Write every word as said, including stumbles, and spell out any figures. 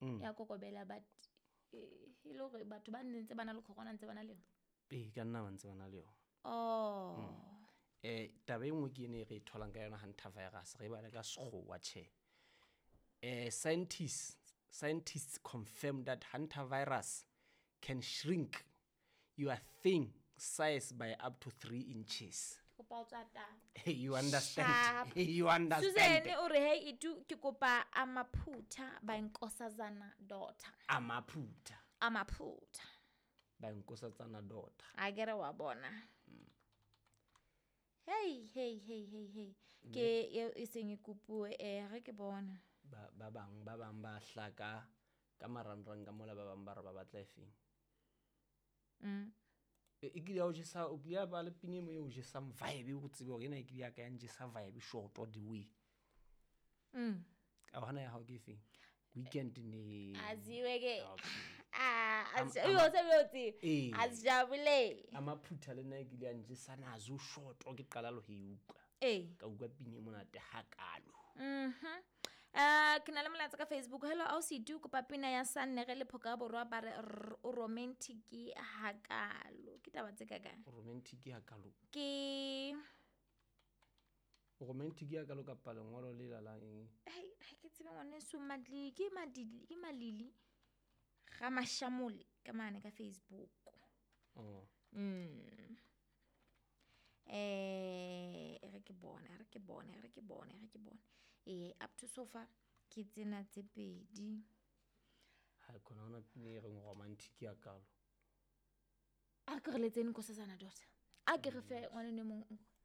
ya kokobela but e le gore batho ba ntse bana le khogona ntse bana le yona e ka nna ba ntse bana le yona oh eh taba e nngwe ke ne re tholang ka yona hantavirus re ba le ka sekgowa che eh scientists scientists confirm that hantavirus can shrink your thing size by up to three inches. You understand? You understand? Suzanne o re hey itu ke kopa amaphutha ba inkosazana daughter. Amaphutha. Amaphutha. Ba inkosazana daughter. A gere wa bona. Hey hey hey hey hey. Ke e seng ikupuwe eh re ke bona. Ba ba bang ba bang ba hlaka ka marangrang ka mola ba bang ba re ba batla efeng. Mm. E ke o jesa o ke ya ba le pini mo o jesa vibe o tsebe o ena e ke ya ka nje sa vibe short or the way. Mm. A hana ya ha ke efeng. Weekend ni aziwe ke ah aziwe sebeyotsi azijabule amaphutha le na ke le nje sana azu short o ke qala lo hiuka eh ka uka pini mona te hakalo mhm ah ke na le molatsa ka Facebook hello au se du ko papina ya sanne re le phoka borwa ba re o romantic hakalo ke taba tse ka ka romantic hakalo ke romantic hakalo ka pala ngolo le la la eng hey ke tsebe ngone so madli ke madili ke malili ga mashamole ka mane ka Facebook oh mm eh re ke bona re ke bona re ke bona re ke bona eh up to so far ke tsena tse pedi ha kona ona pini re romantic hakalo a ke re letseng ko sa sana dota a ke re fe ngwane ne mong